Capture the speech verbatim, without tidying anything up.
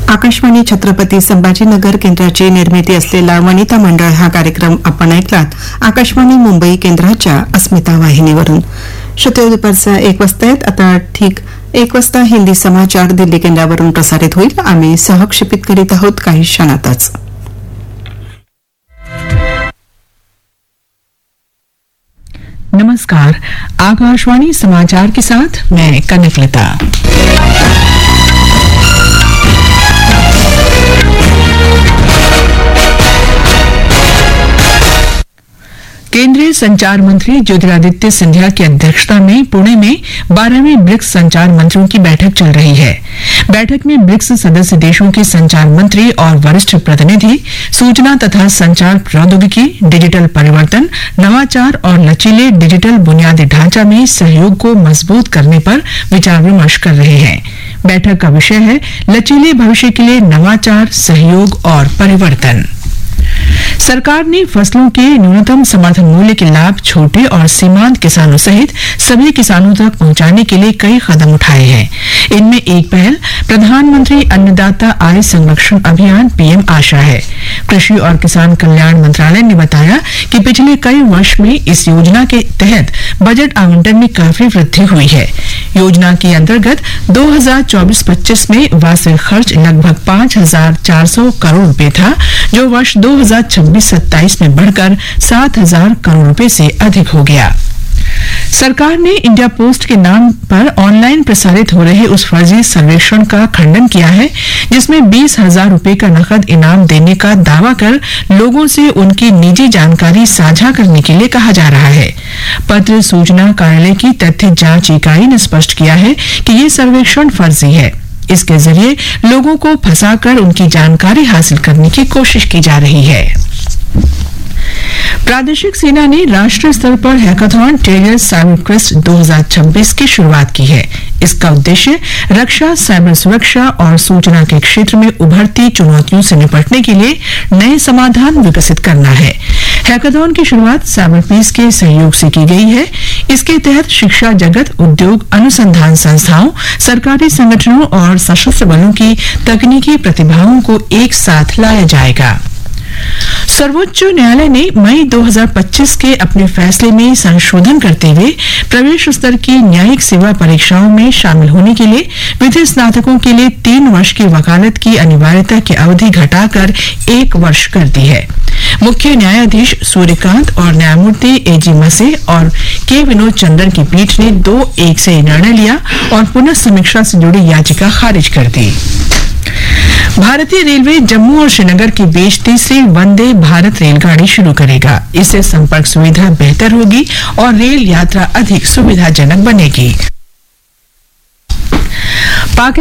आकाशवाणी छत्रपती संभाजीनगर केंद्राची निर्मिती असलेला वनिता मंडळ हा कार्यक्रम आपण ऐकलात आकाशवाणी मुंबई केंद्राच्या अस्मिता वाहिनीवरून. श्रोते दुपारचा एक वाजता आहेत. आता ठीक एक वाजता हिंदी समाचार दिल्ली केंद्रावरून प्रसारित होईल. आम्ही सहक्षेपित करीत आहोत काही क्षणातच. नमस्कार, आकाशवाणी समाचार के साथ मैं कनकलता. केंद्रीय संचार मंत्री ज्योतिरादित्य सिंधिया की अध्यक्षता में पुणे में बारहवीं ब्रिक्स संचार मंत्रियों की बैठक चल रही है. बैठक में ब्रिक्स सदस्य देशों के संचार मंत्री और वरिष्ठ प्रतिनिधि सूचना तथा संचार प्रौद्योगिकी, डिजिटल परिवर्तन, नवाचार और लचीले डिजिटल बुनियादी ढांचा में सहयोग को मजबूत करने पर विचार विमर्श कर रहे हैं. बैठक का विषय है लचीले भविष्य के लिए नवाचार, सहयोग और परिवर्तन. सरकार ने फसलों के न्यूनतम समर्थन मूल्य के लाभ छोटे और सीमांत किसानों सहित सभी किसानों तक पहुंचाने के लिए कई कदम उठाए हैं. इनमें एक पहल प्रधानमंत्री अन्नदाता आय संरक्षण अभियान पीएम आशा है. कृषि और किसान कल्याण मंत्रालय ने बताया कि पिछले कई वर्ष में इस योजना के तहत बजट आवंटन में काफी वृद्धि हुई है. योजना के अंतर्गत दो हज़ार चौबीस पच्चीस में वार्षिक खर्च लगभग पांच हजार चार सौ करोड़ रुपए था, जो वर्ष दो हज़ार छब्बीस सत्ताईस में बढ़कर सात हजार करोड़ रुपए से अधिक हो गया. सरकार ने इंडिया पोस्ट के नाम पर ऑनलाइन प्रसारित हो रहे उस फर्जी सर्वेक्षण का खंडन किया है जिसमें बीस हजार रूपए का नकद इनाम देने का दावा कर लोगों से उनकी निजी जानकारी साझा करने के लिए कहा जा रहा है. पत्र सूचना कार्यालय की तथ्य जांच इकाई ने स्पष्ट किया है कि ये सर्वेक्षण फर्जी है. इसके जरिए लोगों को फंसाकर उनकी जानकारी हासिल करने की कोशिश की जा रही है. प्रादेशिक सेना ने राष्ट्रीय स्तर पर हैकाथॉन टेरियर साइबर क्वेस्ट दो हज़ार छब्बीस की शुरुआत की है. इसका उद्देश्य रक्षा, साइबर सुरक्षा और सूचना के क्षेत्र में उभरती चुनौतियों से निपटने के लिए नए समाधान विकसित करना है. हैकाथॉन की शुरुआत साइबर पीस के सहयोग से की गई है. इसके तहत शिक्षा जगत, उद्योग, अनुसंधान संस्थाओं, सरकारी संगठनों और सशस्त्र बलों की तकनीकी प्रतिभाओं को एक साथ लाया जाएगा. सर्वोच्च न्यायालय ने मई दो हज़ार पच्चीस के अपने फैसले में संशोधन करते हुए प्रवेश स्तर की न्यायिक सेवा परीक्षाओं में शामिल होने के लिए विधि स्नातकों के लिए तीन वर्ष की वकालत की अनिवार्यता की अवधि घटाकर एक वर्ष कर दी है. मुख्य न्यायाधीश सूर्यकांत और न्यायमूर्ति एजी मसे और के विनोद चंद्रन की पीठ ने दो एक से निर्णय लिया और पुनः समीक्षा से जुड़ी याचिका खारिज कर दी. भारतीय रेलवे जम्मू और श्रीनगर के बीच तीसरी वंदे भारत रेलगाड़ी शुरू करेगा. इससे संपर्क सुविधा बेहतर होगी और रेल यात्रा अधिक सुविधाजनक बनेगी.